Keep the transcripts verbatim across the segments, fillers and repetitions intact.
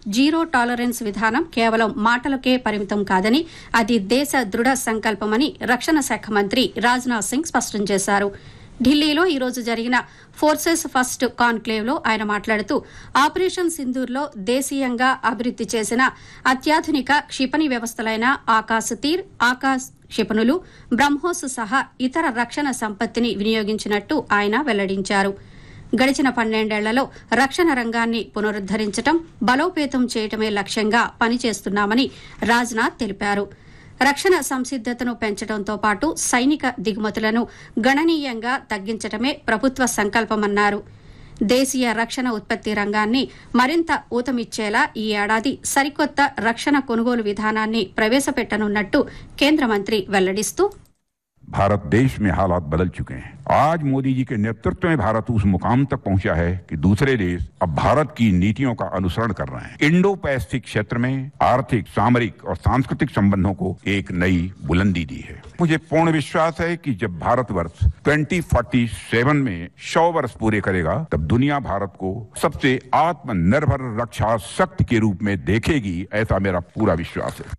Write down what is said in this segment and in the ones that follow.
Zero tolerance విధానం కేవలం మాటలకే పరిమితం కాదని అది దేశ దృఢ సంకల్పమని రక్షణ శాఖ మంత్రి రాజ్నాథ్ సింగ్ స్పష్టం చేశారు. ఢిల్లీలో ఈ రోజు జరిగిన ఫోర్సెస్ ఫస్ట్ కాన్క్లేవ్ లో ఆయన మాట్లాడుతూ ఆపరేషన్ సింధూర్లో దేశీయంగా అభివృద్ది చేసిన అత్యాధునిక క్షిపణి వ్యవస్థలైన ఆకాశ్ తీర్, ఆకాశ్ క్షిపణులు, బ్రహ్మోస్ సహా ఇతర రక్షణ సంపత్తిని వినియోగించినట్టు ఆయన వెల్లడించారు. గడిచిన పన్నెండేళ్లలో రక్షణ రంగాన్ని పునరుద్దరించడం, బలోపేతం చేయటమే లక్ష్యంగా పనిచేస్తున్నామని రాజ్నాథ్ తెలిపారు. రక్షణ సంసిద్దతను పెంచడంతో పాటు సైనిక దిగుమతులను గణనీయంగా తగ్గించడమే ప్రభుత్వ సంకల్పమన్నారు. దేశీయ రక్షణ ఉత్పత్తి రంగాన్ని మరింత ఊతమిచ్చేలా ఈ ఏడాది సరికొత్త రక్షణ కొనుగోలు విధానాన్ని ప్రవేశపెట్టనున్నట్టు కేంద్ర మంత్రి వెల్లడిస్తూ भारत देश में हालात बदल चुके हैं. आज मोदी जी के नेतृत्व में भारत उस मुकाम तक पहुंचा है कि दूसरे देश अब भारत की नीतियों का अनुसरण कर रहे हैं. इंडो पैसिफिक क्षेत्र में आर्थिक, सामरिक और सांस्कृतिक संबंधों को एक नई बुलंदी दी है. मुझे पूर्ण विश्वास है कि जब भारतवर्ष दो हज़ार सैंतालीस में सौ वर्ष पूरे करेगा तब दुनिया भारत को सबसे आत्मनिर्भर रक्षा शक्ति के रूप में देखेगी, ऐसा मेरा पूरा विश्वास है.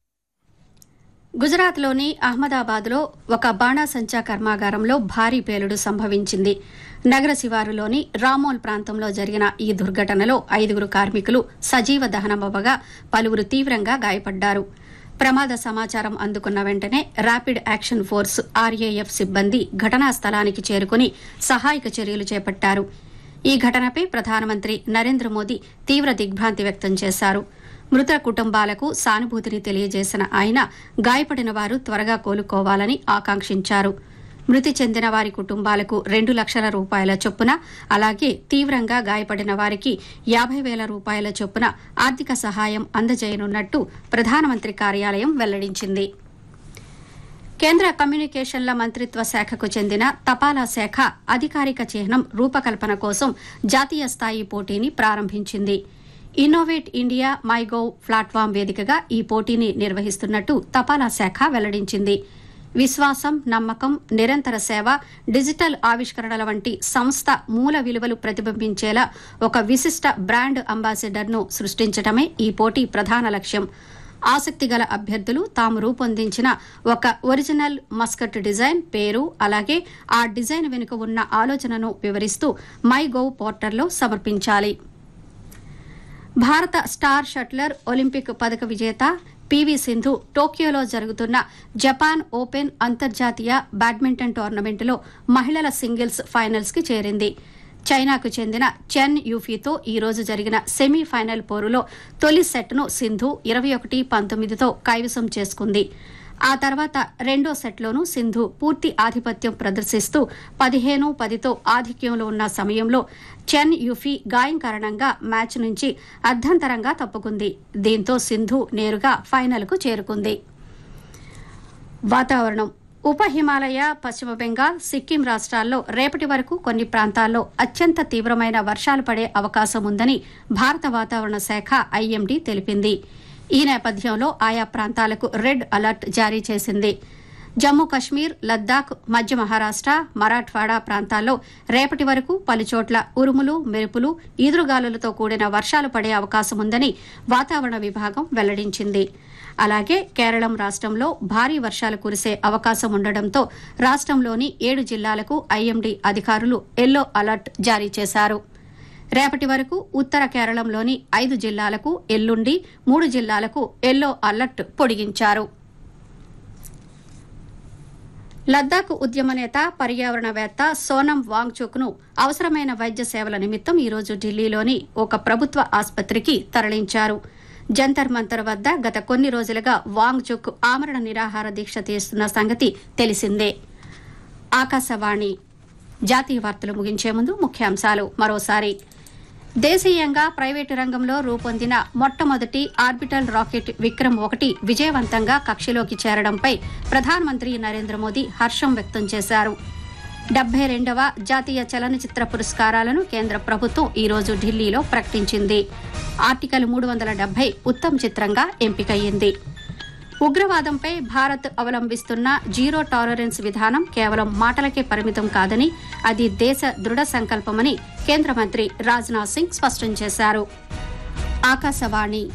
గుజరాత్లోని అహ్మదాబాద్లో ఒక బాణాసంచా కర్మాగారంలో భారీ పేలుడు సంభవించింది. నగర శివారులోని రామోల్ ప్రాంతంలో జరిగిన ఈ దుర్ఘటనలో ఐదుగురు కార్మికులు సజీవ దహనమవ్వగా పలువురు తీవ్రంగా గాయపడ్డారు. ప్రమాద సమాచారం అందుకున్న వెంటనే ర్యాపిడ్ యాక్షన్ ఫోర్స్ ఆర్ఏఎఫ్ సిబ్బంది ఘటనా స్థలానికి చేరుకుని సహాయక చర్యలు చేపట్టారు. ఈ ఘటనపై ప్రధానమంత్రి నరేంద్ర మోదీ తీవ్ర దిగ్భ్రాంతి వ్యక్తం చేశారు. మృత కుటుంబాలకు సానుభూతిని తెలియజేసిన ఆయన గాయపడిన వారు త్వరగా కోలుకోవాలని ఆకాంక్షించారు. మృతి చెందిన వారి కుటుంబాలకు రెండు లక్షల రూపాయల చొప్పున, అలాగే తీవ్రంగా గాయపడిన వారికి యాభై వేల రూపాయల చొప్పున ఆర్థిక సహాయం అందజేయనున్నట్టు ప్రధానమంత్రి కార్యాలయం వెల్లడించింది. కేంద్ర కమ్యూనికేషన్ల మంత్రిత్వ శాఖకు చెందిన తపాలా శాఖ అధికారిక చిహ్నం రూపకల్పన కోసం జాతీయ స్థాయి పోటీని ప్రారంభించింది. ఇన్నోవేట్ ఇండియా మైగోవ్ ప్లాట్ఫామ్ వేదికగా ఈ పోటీని నిర్వహిస్తున్నట్టు తపాలా శాఖ వెల్లడించింది. విశ్వాసం, నమ్మకం, నిరంతర సేవ, డిజిటల్ ఆవిష్కరణల వంటి సంస్థ మూల విలువలు ప్రతిబింబించేలా ఒక విశిష్ట బ్రాండ్ అంబాసిడర్ను సృష్టించడమే ఈ పోటీ ప్రధాన లక్ష్యం. ఆసక్తిగల అభ్యర్థులు తాము రూపొందించిన ఒక ఒరిజినల్ మస్కట్ డిజైన్, పేరు, అలాగే ఆ డిజైన్ వెనుక ఉన్న ఆలోచనను వివరిస్తూ మైగోవ్ పోర్టల్లో సమర్పించాలి. భారత స్టార్ షట్లర్, ఒలింపిక్ పదక విజేత పీవీ సింధు టోక్యోలో జరుగుతున్న జపాన్ ఓపెన్ అంతర్జాతీయ బ్యాడ్మింటన్ టోర్నమెంటులో మహిళల సింగిల్స్ ఫైనల్స్ కి చేరింది. చైనాకు చెందిన చెన్ యూఫీతో ఈ రోజు జరిగిన సెమీఫైనల్ పోరులో తొలి సెట్ను సింధు ఇరవై ఒకటి పంతొమ్మిదితో కైవసం చేసుకుంది. ఆ తర్వాత రెండో సెట్లోనూ సింధు పూర్తి ఆధిపత్యం ప్రదర్శిస్తూ పదిహేను పదితో ఆధిక్యంలో ఉన్న సమయంలో చెన్ యూఫీ గాయం కారణంగా మ్యాచ్ నుంచి అర్ధంతరంగా తప్పుకుంది. దీంతో సింధు నేరుగా ఫైనల్కు చేరుకుంది. వాతావరణం. ఉప హిమాలయ, పశ్చిమ బెంగాల్, సిక్కిం రాష్ట్రాల్లో రేపటి వరకు కొన్ని ప్రాంతాల్లో అత్యంత తీవ్రమైన వర్షాలు పడే అవకాశం ఉందని భారత వాతావరణ శాఖ ఐఎండీ తెలిపింది. ఈ నేపథ్యంలో ఆయా ప్రాంతాలకు రెడ్ అలర్ట్ జారీ చేసింది. జమ్మూ కశ్మీర్, లద్దాఖ్, మధ్య మహారాష్ట, మరాఠ్వాడా ప్రాంతాల్లో రేపటి వరకు పలుచోట్ల ఉరుములు, మెరుపులు, ఈదురుగాలులతో కూడిన వర్షాలు పడే అవకాశం ఉందని వాతావరణ విభాగం వెల్లడించింది. అలాగే కేరళం రాష్ట్రంలో భారీ వర్షాలు కురిసే అవకాశం ఉండడంతో రాష్ట్రంలోని ఏడు జిల్లాలకు ఐఎండీ అధికారులు ఎల్లో అలర్ట్ జారీ చేశారు. రేపటి వరకు ఉత్తర కేరళంలోని ఐదు జిల్లాలకు, ఎల్లుండి మూడు జిల్లాలకు ఎల్లో అలర్ట్ పొడిగించారు. లద్దాఖ్ ఉద్యమ నేత, పర్యావరణవేత్త సోనం వాంగ్చుక్ను అవసరమైన వైద్య సేవల నిమిత్తం ఈరోజు ఢిల్లీలోని ఒక ప్రభుత్వ ఆసుపత్రికి తరలించారు. జంతర్ మంతర్ వద్ద గత కొన్ని రోజులుగా వాంగ్చుక్ ఆమరణ నిరాహార దీక్ష తీస్తున్న సంగతి తెలిసిందే. ఆకాశవాణి జాతీయ వార్తలు ముగించే ముందు ముఖ్యాంశాలు మరోసారి. దేశీయంగా ప్రైవేటు రంగంలో రూపొందిన మొట్టమొదటి ఆర్బిటల్ రాకెట్ విక్రమ్ ఒకటి విజయవంతంగా కక్షలోకి చేరడంపై ప్రధానమంత్రి నరేంద్ర మోదీ హర్షం వ్యక్తం చేశారు. డెబ్బై రెండవ జాతీయ చలనచిత్ర పురస్కారాలను కేంద్ర ప్రభుత్వం ఈరోజు ఢిల్లీలో ప్రకటించింది. ఆర్టికల్ మూడు వందల డెబ్బై ఉత్తమ చిత్రంగా ఎంపికయ్యింది. ఉగ్రవాదంపై భారత్ అవలంబిస్తున్న జీరో టాలరెన్స్ విధానం కేవలం మాటలకే పరిమితం కాదని అది దేశ దృఢ సంకల్పమని కేంద్ర మంత్రి రాజ్నాథ్ సింగ్ స్పష్టం చేశారు. ఆకాశవాణి